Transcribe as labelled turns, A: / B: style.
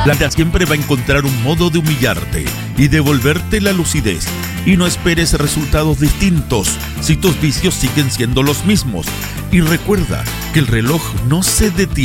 A: La vida siempre va a encontrar un modo de humillarte y devolverte la lucidez. Y no esperes resultados distintos si tus vicios siguen siendo los mismos. Y recuerda que el reloj no se detiene.